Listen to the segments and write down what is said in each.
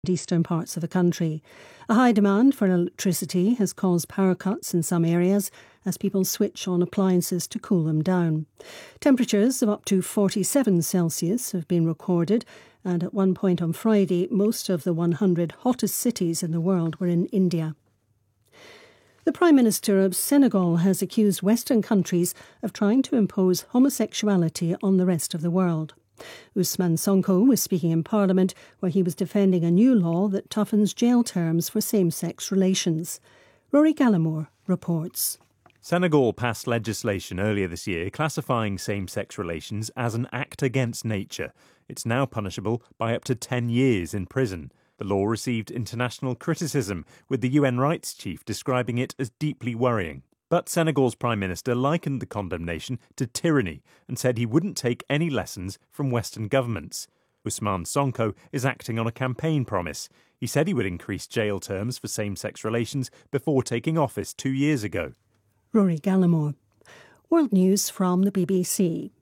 eastern parts of the country. A high demand for electricity has caused power cuts in some areas as people switch on appliances to cool them down. Temperatures of up to 47 Celsius have been recorded, and at one point on Friday, most of the 100 hottest cities in the world were in India. The Prime Minister of Senegal has accused Western countries of trying to impose homosexuality on the rest of the world. Ousmane Sonko was speaking in Parliament where he was defending a new law that toughens jail terms for same-sex relations. Rory Gallimore reports. Senegal passed legislation earlier this year classifying same-sex relations as an act against nature. It's now punishable by up to 10 years in prison. The law received international criticism, with the UN rights chief describing it as deeply worrying. But Senegal's Prime Minister likened the condemnation to tyranny and said he wouldn't take any lessons from Western governments. Ousmane Sonko is acting on a campaign promise. He said he would increase jail terms for same-sex relations before taking office 2 years ago. Rory Gallimore. World News from the BBC.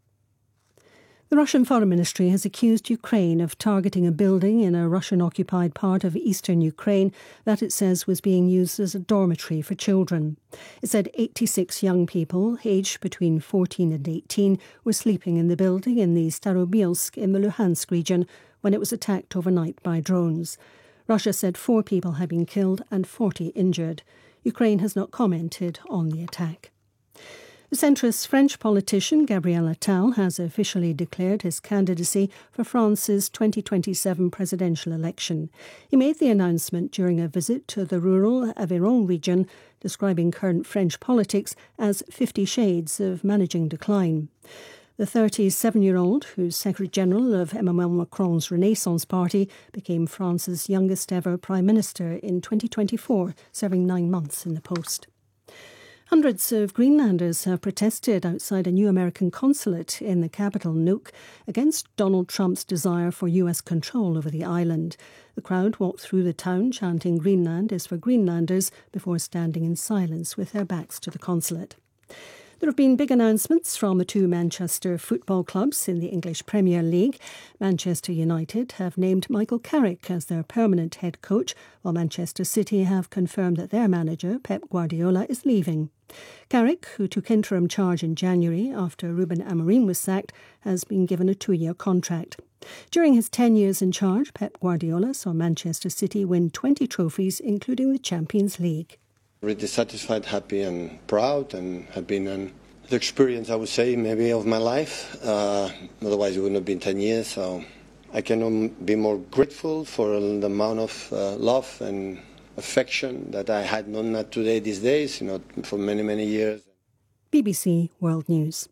The Russian Foreign Ministry has accused Ukraine of targeting a building in a Russian-occupied part of eastern Ukraine that it says was being used as a dormitory for children. It said 86 young people, aged between 14 and 18, were sleeping in the building in the Starobielsk in the Luhansk region when it was attacked overnight by drones. Russia said 4 people had been killed and 40 injured. Ukraine has not commented on the attack. The centrist French politician Gabriel Attal has officially declared his candidacy for France's 2027 presidential election. He made the announcement during a visit to the rural Aveyron region, describing current French politics as 50 shades of managing decline. The 37-year-old, who's Secretary-General of Emmanuel Macron's Renaissance Party, became France's youngest ever Prime Minister in 2024, serving 9 months in the post. Hundreds of Greenlanders have protested outside a new American consulate in the capital, Nuuk, against Donald Trump's desire for US control over the island. The crowd walked through the town chanting "Greenland is for Greenlanders" before standing in silence with their backs to the consulate. There have been big announcements from the 2 Manchester football clubs in the English Premier League. Manchester United have named Michael Carrick as their permanent head coach, while Manchester City have confirmed that their manager, Pep Guardiola, is leaving. Carrick, who took interim charge in January after Ruben Amorim was sacked, has been given a 2-year contract. During his 10 years in charge, Pep Guardiola saw Manchester City win 20 trophies, including the Champions League. Really satisfied, happy and proud, and have been an experience, I would say, maybe of my life. Otherwise it wouldn't have been 10 years. So I cannot be more grateful for the amount of love and affection that I had known not today, these days, for many, many years. BBC World News.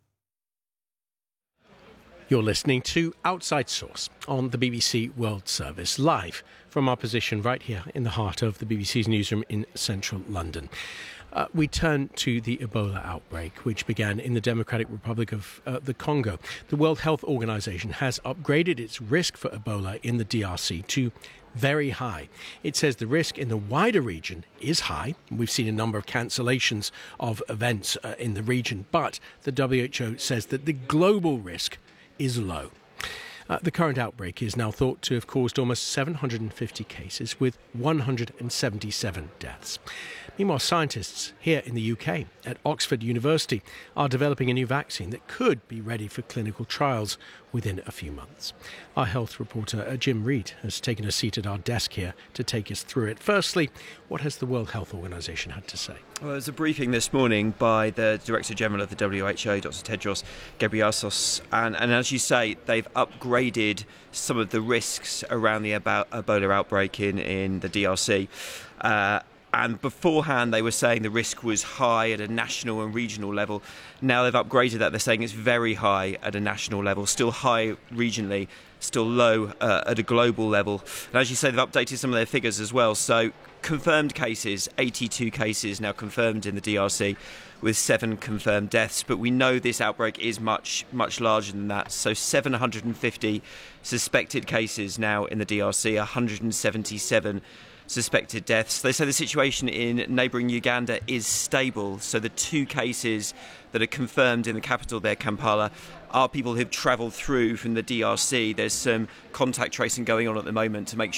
You're listening to Outside Source on the BBC World Service, live from our position right here in the heart of the BBC's newsroom in central London. We turn to the Ebola outbreak, which began in the Democratic Republic of the Congo. The World Health Organization has upgraded its risk for Ebola in the DRC to very high. It says the risk in the wider region is high. We've seen a number of cancellations of events in the region, but the WHO says that the global risk is low. The current outbreak is now thought to have caused almost 750 cases with 177 deaths. Meanwhile, scientists here in the UK at Oxford University are developing a new vaccine that could be ready for clinical trials within a few months. Our health reporter Jim Reid has taken a seat at our desk here to take us through it. Firstly, what has the World Health Organization had to say? Well, there was a briefing this morning by the Director General of the WHO, Dr. Tedros Ghebreyesus, and as you say, they've upgraded some of the risks around the Ebola outbreak in the DRC. And beforehand, they were saying the risk was high at a national and regional level. Now they've upgraded that. They're saying it's very high at a national level, still high regionally, still low at a global level. And as you say, they've updated some of their figures as well. So confirmed cases, 82 cases now confirmed in the DRC, with 7 confirmed deaths. But we know this outbreak is much, much larger than that. So 750 suspected cases now in the DRC, 177 suspected deaths. They say the situation in neighbouring Uganda is stable. So the 2 cases that are confirmed in the capital there, Kampala, are people who've travelled through from the DRC. There's some contact tracing going on at the moment to make